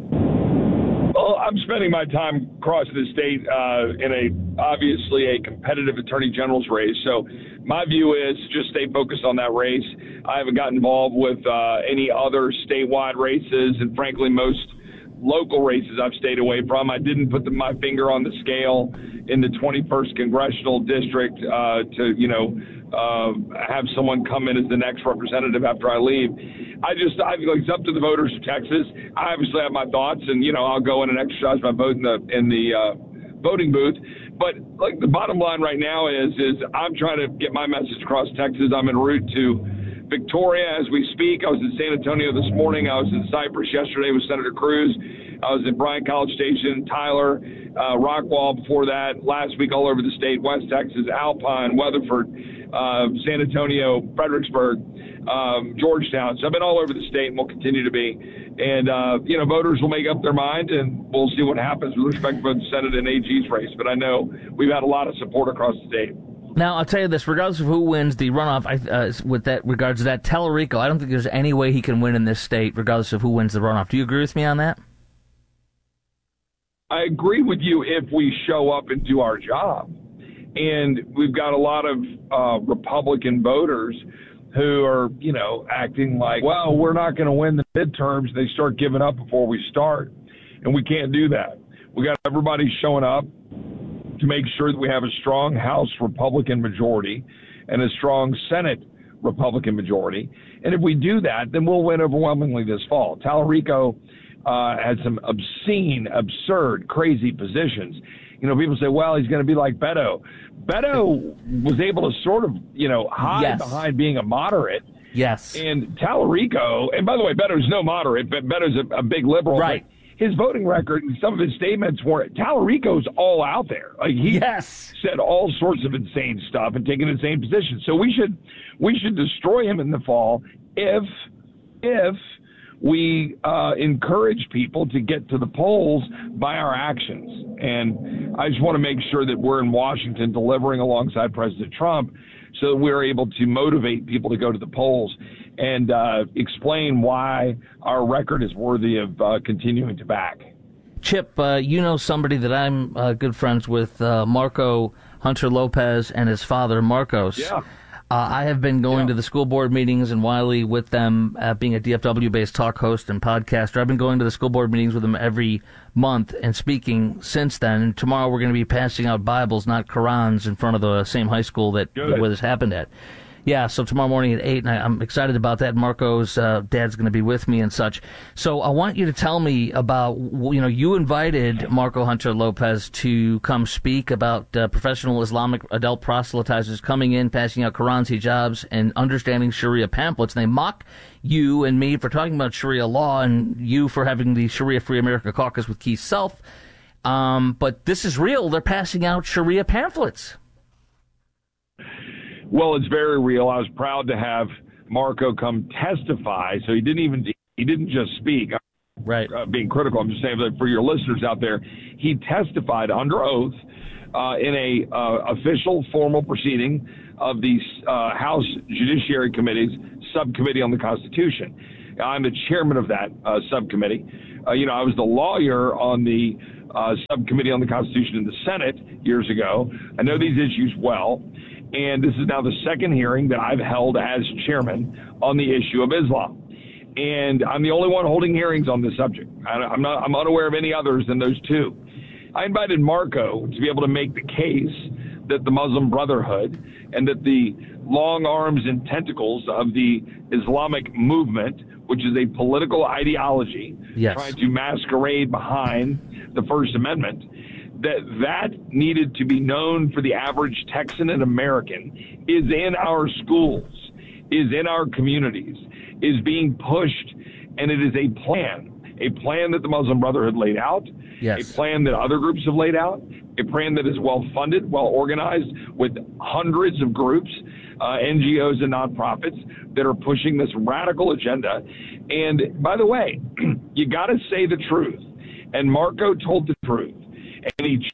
Well, I'm spending my time across the state uh, in a obviously a competitive attorney general's race. So my view is just stay focused on that race. I haven't gotten involved with uh, any other statewide races, and frankly, most local races I've stayed away from. I didn't put the, my finger on the scale in the twenty-first congressional district uh, to, you know, uh, have someone come in as the next representative after I leave. I just, I feel like it's up to the voters of Texas. I obviously have my thoughts, and, you know, I'll go in and exercise my vote in the, in the uh, voting booth. But, like, the bottom line right now is, is I'm trying to get my message across Texas. I'm en route to Victoria as we speak. I was in San Antonio this morning. I was in Cypress yesterday with Senator Cruz. I was in Bryan College Station, Tyler, uh, Rockwall before that. Last week all over the state, West Texas, Alpine, Weatherford, uh, San Antonio, Fredericksburg, um, Georgetown. So I've been all over the state and will continue to be. And, uh, you know, voters will make up their mind, and we'll see what happens with respect to the Senate and A G's race. But I know we've had a lot of support across the state. Now, I'll tell you this, regardless of who wins the runoff, I, uh, with that regards to that, Tallarico, I don't think there's any way he can win in this state, regardless of who wins the runoff. Do you agree with me on that? I agree with you if we show up and do our job. And we've got a lot of uh, Republican voters who are, you know, acting like, well, we're not going to win the midterms. They start giving up before we start. And we can't do that. We got everybody showing up to make sure that we have a strong House Republican majority and a strong Senate Republican majority. And if we do that, then we'll win overwhelmingly this fall. Tallarico uh, had some obscene, absurd, crazy positions. You know, people say, well, he's going to be like Beto. Beto was able to sort of, you know, hide yes. behind being a moderate. Yes. And Tallarico, and by the way, Beto's no moderate, but Beto's a, a big liberal. Right. But his voting record and some of his statements were, Tallarico's all out there. Like he yes. said all sorts of insane stuff and taken insane positions. So we should we should destroy him in the fall if if we uh, encourage people to get to the polls by our actions. And I just want to make sure that we're in Washington delivering alongside President Trump so that we're able to motivate people to go to the polls and uh, explain why our record is worthy of uh, continuing to back. Chip, uh, you know somebody that I'm uh, good friends with, uh, Marco Hunter Lopez and his father, Marcos. Yeah. Uh, I have been going yeah. to the school board meetings in Wiley with them, uh, being a D F W-based talk host and podcaster. I've been going to the school board meetings with them every month and speaking since then. And tomorrow we're going to be passing out Bibles, not Qurans, in front of the same high school that Good. where this happened at. Yeah, so tomorrow morning at eight, and I, I'm excited about that. Marco's uh, dad's going to be with me and such. So I want you to tell me about, you know, you invited Marco Hunter Lopez to come speak about uh, professional Islamic adult proselytizers coming in, passing out Qurans, hijabs, and understanding Sharia pamphlets. And they mock you and me for talking about Sharia law and you for having the Sharia Free America Caucus with Keith Self. Um, but this is real. They're passing out Sharia pamphlets. Well, it's very real. I was proud to have Marco come testify. So he didn't even he didn't just speak. right. uh, being critical. I'm just saying that for your listeners out there, he testified under oath uh, in a uh, official formal proceeding of the uh, House Judiciary Committee's Subcommittee on the Constitution. I'm the chairman of that uh, subcommittee. Uh, you know, I was the lawyer on the uh, Subcommittee on the Constitution in the Senate years ago. I know these issues well, and this is now the second hearing that I've held as chairman on the issue of Islam. And I'm the only one holding hearings on this subject. I, I'm not. I'm unaware of any others than those two. I invited Marco to be able to make the case that the Muslim Brotherhood and that the long arms and tentacles of the Islamic movement, which is a political ideology yes. trying to masquerade behind the First Amendment, that that needed to be known for the average Texan and American, is in our schools, is in our communities, is being pushed, and it is a plan, a plan that the Muslim Brotherhood laid out, yes. a plan that other groups have laid out, a plan that is well-funded, well-organized, with hundreds of groups, uh, N G Os and nonprofits that are pushing this radical agenda. And by the way, you got to say the truth. And Marco told the truth. And he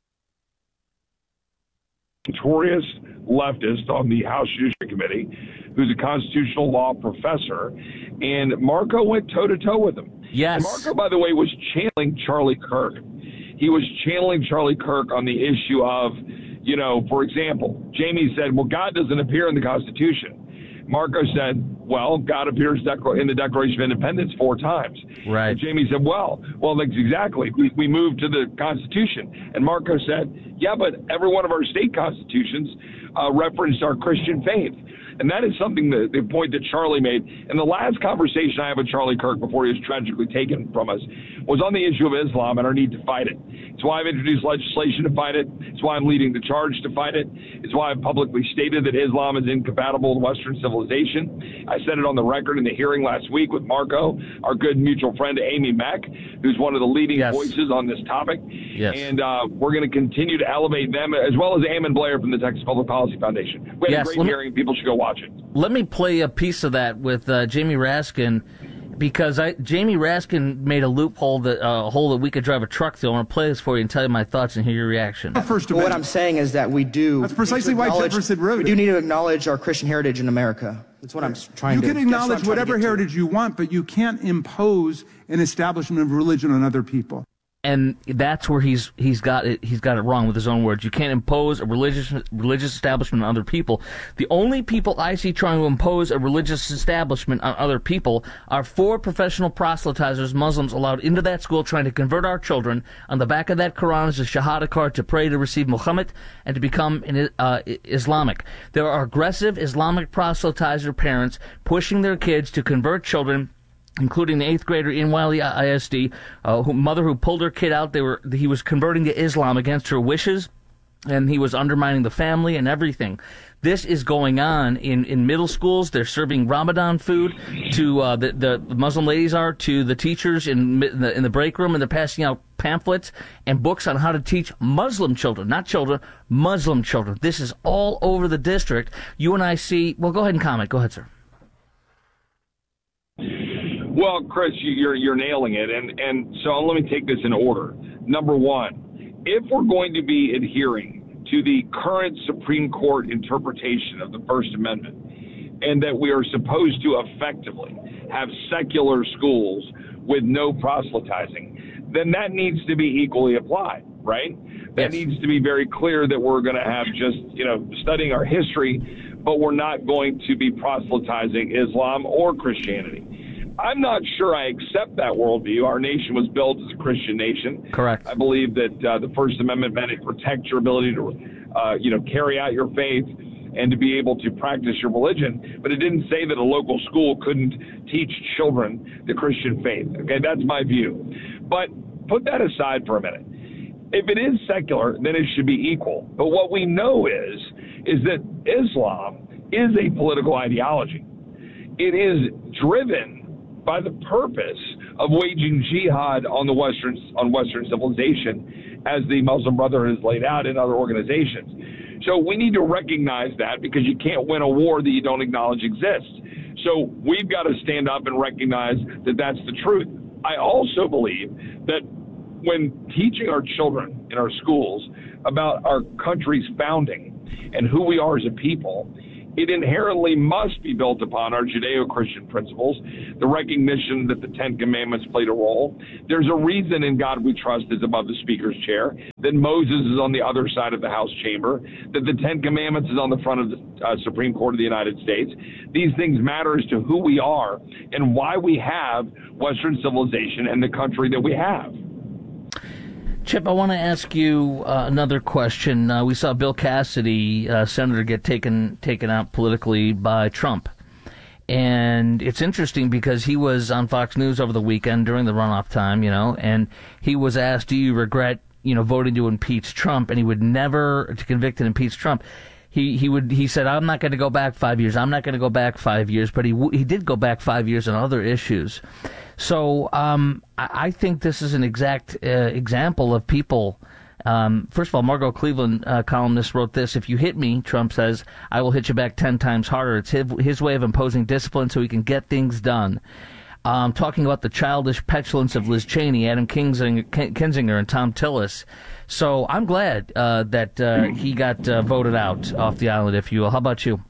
notorious leftist on the House Judiciary Committee, who's a constitutional law professor, and Marco went toe-to-toe with him. Yes. And Marco, by the way, was channeling Charlie Kirk. He was channeling Charlie Kirk on the issue of, you know, for example, Jamie said, well, God doesn't appear in the Constitution. Marco said, well, God appears in the Declaration of Independence four times. Right. And Jamie said, well, well, that's exactly. We, we moved to the Constitution. And Marco said, yeah, but every one of our state constitutions uh, referenced our Christian faith. And that is something that the point that Charlie made. And the last conversation I had with Charlie Kirk before he was tragically taken from us was on the issue of Islam and our need to fight it. It's why I've introduced legislation to fight it. It's why I'm leading the charge to fight it. It's why I've publicly stated that Islam is incompatible with Western civilization. I said it on the record in the hearing last week with Marco, our good mutual friend Amy Mack, who's one of the leading yes. voices on this topic. Yes. And uh, we're going to continue to elevate them, as well as Ammon Blair from the Texas Public Policy Foundation. We had yes. a great hearing. People should go watch it. Let me play a piece of that with uh, Jamie Raskin, because I, Jamie Raskin made a loophole, that a uh, hole that we could drive a truck through. I want to play this for you and tell you my thoughts and hear your reaction. First well, what I'm saying is that we do. That's precisely why Jefferson wrote it. We do need to acknowledge our Christian heritage in America. That's what I'm trying you to. You can acknowledge what whatever heritage you want, but you can't impose an establishment of religion on other people. And that's where he's he's got it he's got it wrong with his own words. You can't impose a religious religious establishment on other people. The only people I see trying to impose a religious establishment on other people are four professional proselytizers, Muslims, allowed into that school, trying to convert our children. On the back of that Quran is a Shahada card to pray to receive Muhammad and to become an, uh, Islamic. There are aggressive Islamic proselytizer parents pushing their kids to convert children, including the eighth grader in Wiley I S D, uh, who, mother who pulled her kid out. They were he was converting to Islam against her wishes, and he was undermining the family and everything. This is going on in, in middle schools. They're serving Ramadan food to uh, the, the Muslim ladies are to the teachers in, in the in the break room, and they're passing out pamphlets and books on how to teach Muslim children, not children, Muslim children. This is all over the district. You and I see. Well, go ahead and comment. Go ahead, sir. Well, Chris, you're you're nailing it, and and so let me take this in order. Number one, if we're going to be adhering to the current Supreme Court interpretation of the First Amendment, and that we are supposed to effectively have secular schools with no proselytizing, then that needs to be equally applied, right? That yes. needs to be very clear that we're going to have just, you know, studying our history, but we're not going to be proselytizing Islam or Christianity. I'm not sure I accept that worldview. Our nation was built as a Christian nation. Correct. I believe that uh, the First Amendment meant it protects your ability to, uh, you know, carry out your faith and to be able to practice your religion. But it didn't say that a local school couldn't teach children the Christian faith. Okay, that's my view. But put that aside for a minute. If it is secular, then it should be equal. But what we know is, is that Islam is a political ideology. It is driven by the purpose of waging jihad on the Western on Western civilization, as the Muslim Brotherhood has laid out in other organizations. So we need to recognize that, because you can't win a war that you don't acknowledge exists. So we've got to stand up and recognize that that's the truth. I also believe that when teaching our children in our schools about our country's founding and who we are as a people, it inherently must be built upon our Judeo-Christian principles, the recognition that the Ten Commandments played a role. There's a reason In God We Trust is above the Speaker's chair, that Moses is on the other side of the House chamber, that the Ten Commandments is on the front of the uh, Supreme Court of the United States. These things matter as to who we are and why we have Western civilization and the country that we have. Chip, I want to ask you uh, another question. Uh, we saw Bill Cassidy, uh, senator, get taken taken out politically by Trump. And it's interesting because he was on Fox News over the weekend during the runoff time, you know, and he was asked, do you regret, you know, voting to impeach Trump? And he would never, to convict and impeach Trump. He he would he said, I'm not going to go back five years. I'm not going to go back five years. But he he did go back five years on other issues. So um, I, I think this is an exact uh, example of people. Um, first of all, Margot Cleveland, uh, columnist, wrote this: if you hit me, Trump says, I will hit you back ten times harder. It's his, his way of imposing discipline so he can get things done. Um, talking about the childish petulance of Liz Cheney, Adam Kinzinger, Kinzinger and Tom Tillis. So I'm glad uh, that uh, he got uh, voted out off the island, if you will. How about you?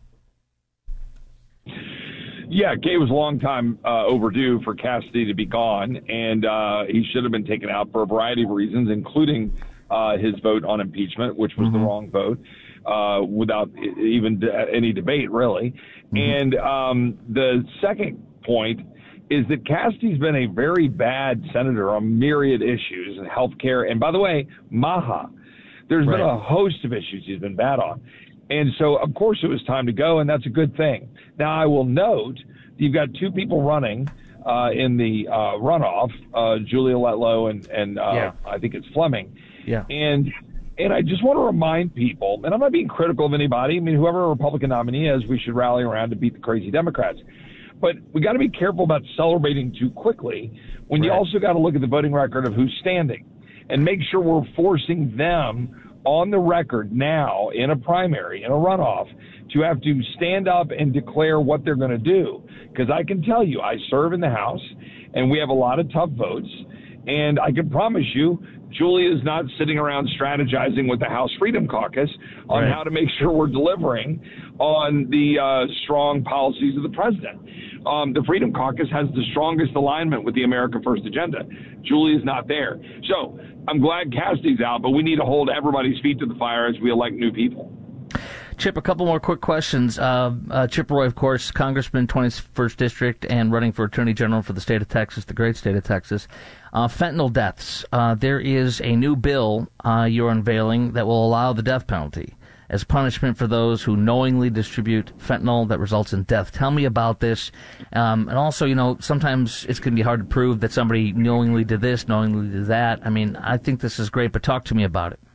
Yeah, Kay was a long time uh, overdue for Cassidy to be gone, and uh, he should have been taken out for a variety of reasons, including uh, his vote on impeachment, which was mm-hmm. the wrong vote, uh, without even any debate, really. Mm-hmm. And um, the second point is that Cassidy's been a very bad senator on myriad issues, and health care, and by the way, MAHA. There's right. been a host of issues he's been bad on. And so, of course, it was time to go, and that's a good thing. Now, I will note you've got two people running uh, in the uh, runoff, uh, Julia Letlow and, and uh, yeah. I think it's Fleming. Yeah. And and I just want to remind people, and I'm not being critical of anybody. I mean, whoever a Republican nominee is, we should rally around to beat the crazy Democrats. But we got to be careful about celebrating too quickly when right. you also got to look at the voting record of who's standing and make sure we're forcing them on the record now in a primary, in a runoff, to have to stand up and declare what they're going to do. Because I can tell you, I serve in the House, and we have a lot of tough votes, and I can promise you, Julia is not sitting around strategizing with the House Freedom Caucus on right. how to make sure we're delivering on the uh, strong policies of the president. Um, the Freedom Caucus has the strongest alignment with the America First agenda. Julia's not there. So I'm glad Cassidy's out, but we need to hold everybody's feet to the fire as we elect new people. Chip, a couple more quick questions. Uh, uh, Chip Roy, of course, Congressman, twenty-first District, and running for Attorney General for the state of Texas, the great state of Texas. Uh, fentanyl deaths. Uh, there is a new bill uh, you're unveiling that will allow the death penalty as punishment for those who knowingly distribute fentanyl that results in death. Tell me about this. Um, and also, you know, sometimes it's going to be hard to prove that somebody knowingly did this, knowingly did that. I mean, I think this is great, but talk to me about it.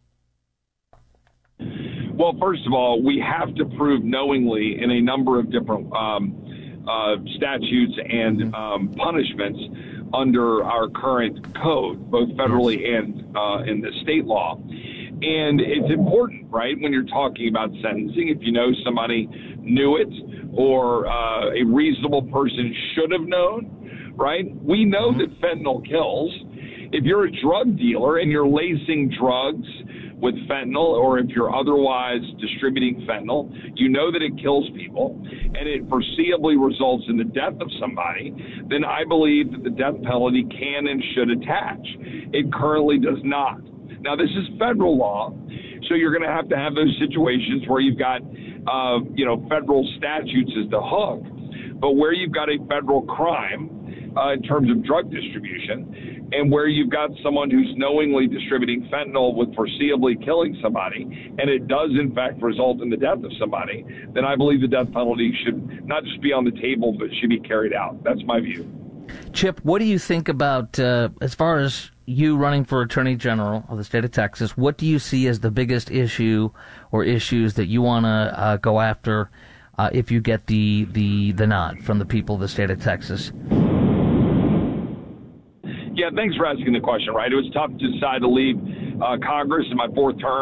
Well, first of all, we have to prove knowingly in a number of different um, uh, statutes and um, punishments under our current code, both federally and uh, in the state law. And it's important, right, when you're talking about sentencing, if you know somebody knew it or uh, a reasonable person should have known, right? We know that fentanyl kills. If you're a drug dealer and you're lacing drugs with fentanyl, or if you're otherwise distributing fentanyl, you know that it kills people and it foreseeably results in the death of somebody, then I believe that the death penalty can and should attach. It currently does not. Now, this is federal law, so you're going to have to have those situations where you've got, uh, you know, federal statutes as the hook, but where you've got a federal crime uh, in terms of drug distribution, and where you've got someone who's knowingly distributing fentanyl with foreseeably killing somebody, and it does, in fact, result in the death of somebody, then I believe the death penalty should not just be on the table, but should be carried out. That's my view. Chip, what do you think about, uh, as far as you running for Attorney General of the state of Texas, what do you see as the biggest issue or issues that you want to uh, go after uh, if you get the, the, the nod from the people of the state of Texas? Yeah, thanks for asking the question, right? It was tough to decide to leave uh, Congress in my fourth term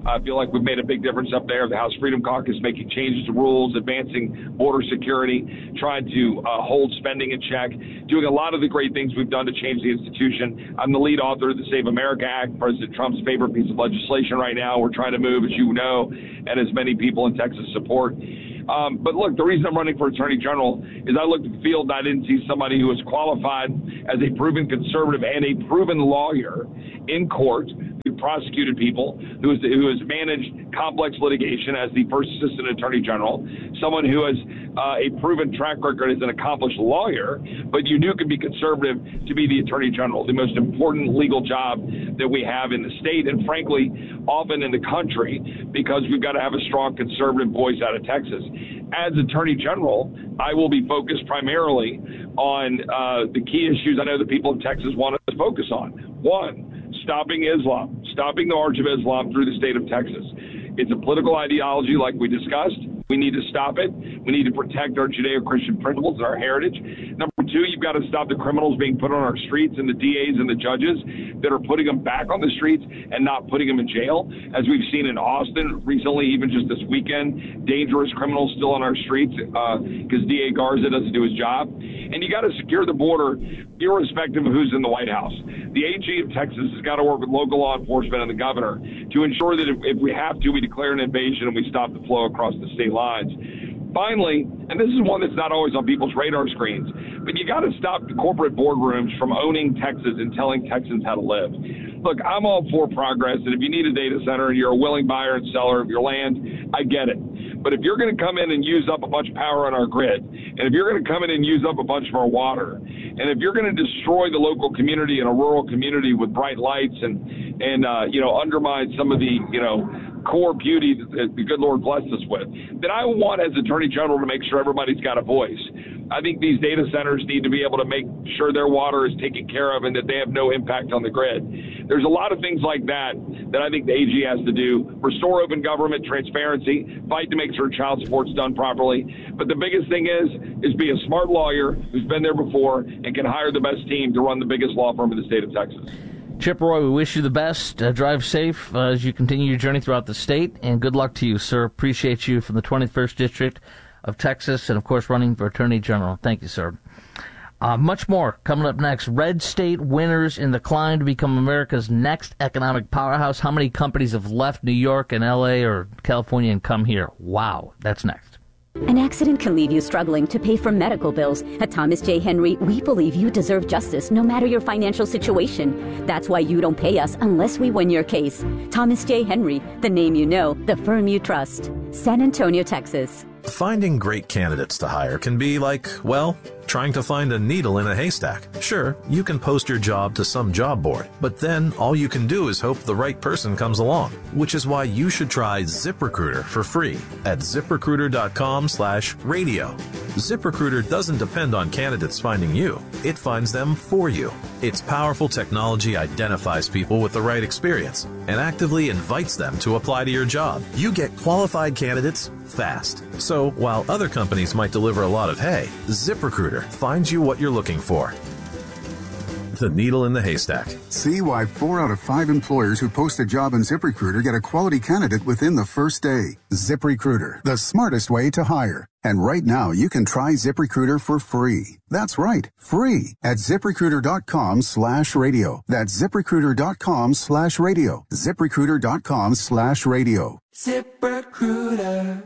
I feel like we've made a big difference up there. The House Freedom Caucus making changes to rules, advancing border security, trying to uh, hold spending in check, doing a lot of the great things we've done to change the institution. I'm the lead author of the Save America Act, President Trump's favorite piece of legislation right now. We're trying to move, as you know, and as many people in Texas support. Um, but look, the reason I'm running for Attorney General is I looked at the field and I didn't see somebody who was qualified as a proven conservative and a proven lawyer in court who prosecuted people, who has, who has managed complex litigation as the first assistant attorney general, someone who has uh, a proven track record as an accomplished lawyer, but you knew could be conservative to be the attorney general, the most important legal job that we have in the state and, frankly, often in the country, because we've got to have a strong conservative voice out of Texas. As attorney general, I will be focused primarily on uh, the key issues I know the people of Texas want us to focus on. One, stopping Islam, stopping the march of Islam through the state of Texas. It's a political ideology like we discussed. We need to stop it. We need to protect our Judeo-Christian principles and our heritage. Number two, you've got to stop the criminals being put on our streets and the D As and the judges that are putting them back on the streets and not putting them in jail. As we've seen in Austin recently, even just this weekend, dangerous criminals still on our streets because uh, D A Garza doesn't do his job. And you got to secure the border irrespective of who's in the White House. The A G of Texas has got to work with local law enforcement and the governor to ensure that if, if we have to, we declare an invasion and we stop the flow across the state lines. Finally, and this is one that's not always on people's radar screens, but you got to stop the corporate boardrooms from owning Texas and telling Texans how to live. Look, I'm all for progress, and if you need a data center and you're a willing buyer and seller of your land, I get it. But if you're going to come in and use up a bunch of power on our grid, and if you're going to come in and use up a bunch of our water, and if you're going to destroy the local community and a rural community with bright lights and, and uh, you know, undermine some of the, you know, core beauty that the good Lord blessed us with, then I want, as Attorney General, to make sure everybody's got a voice. I think these data centers need to be able to make sure their water is taken care of and that they have no impact on the grid. There's a lot of things like that that I think the A G has to do. Restore open government, transparency, fight to make sure child support's done properly. But the biggest thing is, is be a smart lawyer who's been there before and can hire the best team to run the biggest law firm in the state of Texas. Chip Roy, we wish you the best. Uh, drive safe uh, as you continue your journey throughout the state, and good luck to you, sir. Appreciate you from the twenty-first District of Texas, and, of course, running for Attorney General. Thank you, sir. Uh, much more coming up next. Red state winners in the climb to become America's next economic powerhouse. How many companies have left New York and L A or California and come here? Wow. That's next. An accident can leave you struggling to pay for medical bills. At Thomas J. Henry, we believe you deserve justice no matter your financial situation. That's why you don't pay us unless we win your case. Thomas J. Henry, the name you know, the firm you trust. San Antonio, Texas. Finding great candidates to hire can be like, well, trying to find a needle in a haystack. Sure, you can post your job to some job board, but then all you can do is hope the right person comes along, which is why you should try ZipRecruiter for free at ZipRecruiter.com slash radio. ZipRecruiter doesn't depend on candidates finding you. It finds them for you. Its powerful technology identifies people with the right experience and actively invites them to apply to your job. You get qualified candidates fast. So while other companies might deliver a lot of hay, ZipRecruiter finds you what you're looking for. The needle in the haystack. See why four out of five employers who post a job in ZipRecruiter get a quality candidate within the first day. ZipRecruiter, the smartest way to hire. And right now, you can try ZipRecruiter for free. That's right, free at ZipRecruiter.com slash radio. That's ZipRecruiter.com slash radio. ZipRecruiter.com slash radio. ZipRecruiter.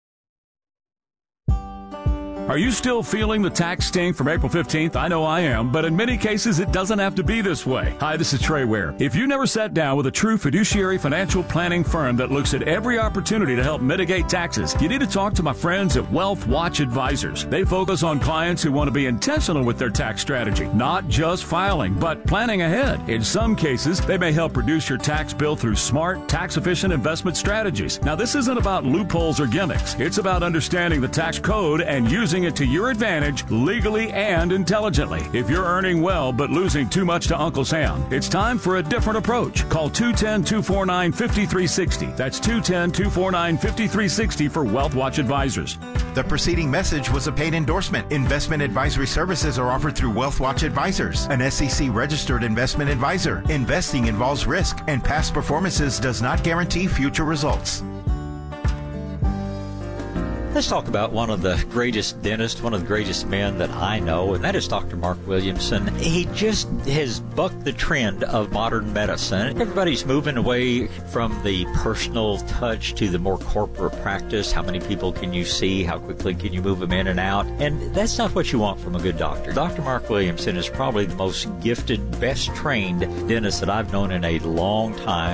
Are you still feeling the tax sting from April fifteenth? I know I am, but in many cases, it doesn't have to be this way. Hi, this is Trey Ware. If you never sat down with a true fiduciary financial planning firm that looks at every opportunity to help mitigate taxes, you need to talk to my friends at Wealth Watch Advisors. They focus on clients who want to be intentional with their tax strategy, not just filing, but planning ahead. In some cases, they may help reduce your tax bill through smart, tax-efficient investment strategies. Now, this isn't about loopholes or gimmicks. It's about understanding the tax code and using it to your advantage legally and intelligently. If you're earning well but losing too much to Uncle Sam, it's time for a different approach. Call two one zero, two four nine, five three six zero. That's two one zero, two four nine, five three six zero for Wealth Watch Advisors. The preceding message was a paid endorsement. Investment advisory services are offered through WealthWatch Advisors, an S E C-registered investment advisor. Investing involves risk, and past performances does not guarantee future results. Let's talk about one of the greatest dentists, one of the greatest men that I know, and that is Doctor Mark Williamson. He just has bucked the trend of modern medicine. Everybody's moving away from the personal touch to the more corporate practice. How many people can you see? How quickly can you move them in and out? And that's not what you want from a good doctor. Doctor Mark Williamson is probably the most gifted, best trained dentist that I've known in a long time.